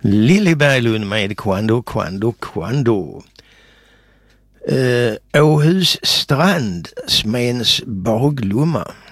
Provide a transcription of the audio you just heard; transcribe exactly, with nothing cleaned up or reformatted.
Lilly Berglund med Quando, Quando, Quando. Uh, Åhus strand, Smens baglumma.